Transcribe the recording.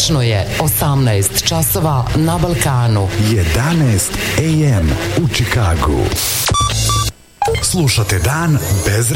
Tačno je 18 časova na Balkanu. 11 AM u Čikagu. Slušate Dan bez